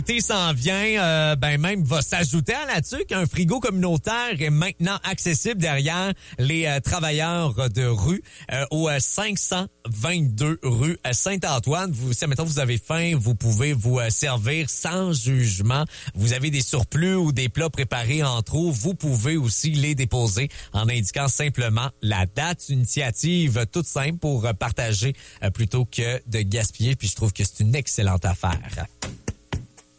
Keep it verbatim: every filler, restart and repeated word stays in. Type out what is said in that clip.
L'été s'en vient, euh, ben même va s'ajouter à là-dessus qu'un frigo communautaire est maintenant accessible derrière les euh, travailleurs de rue euh, au euh, cinq cent vingt-deux rue Saint-Antoine. Vous, si mettons vous avez faim, vous pouvez vous euh, servir sans jugement. Vous avez des surplus ou des plats préparés en trop, vous pouvez aussi les déposer en indiquant simplement la date. Une initiative toute simple pour euh, partager euh, plutôt que de gaspiller. Puis je trouve que c'est une excellente affaire.